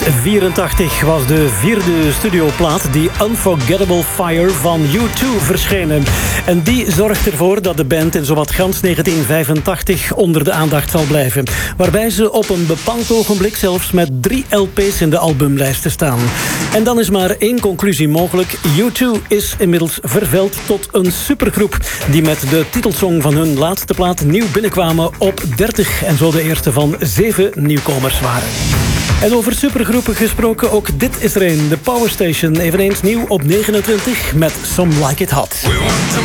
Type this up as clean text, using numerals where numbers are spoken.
1984 was de vierde studioplaat, die Unforgettable Fire van U2, verschenen. En die zorgt ervoor dat de band in zowat gans 1985 onder de aandacht zal blijven. Waarbij ze op een bepaald ogenblik zelfs met 3 LP's in de albumlijsten staan. En dan is maar één conclusie mogelijk. U2 is inmiddels verveld tot een supergroep die met de titelsong van hun laatste plaat nieuw binnenkwamen op 30 en zo de eerste van 7 nieuwkomers waren. En over supergroepen gesproken, ook dit is er een. De Power Station, eveneens nieuw op 29 met Some Like It Hot. We want to